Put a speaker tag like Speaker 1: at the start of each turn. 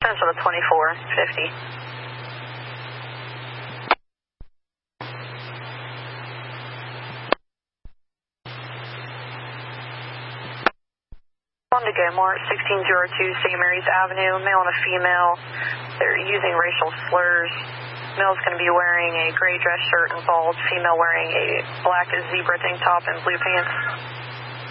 Speaker 1: Minnesota 2450. On to Gilmore, 1602 St. Mary's Avenue, male and a female. They're using racial slurs. Male's going to be wearing a gray dress shirt and bald. Female wearing a black zebra tank top and blue pants.